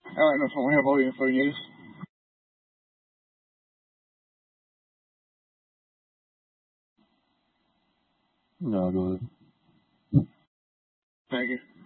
Alright, no problem. We have all the info you need. No, go ahead. Thank you.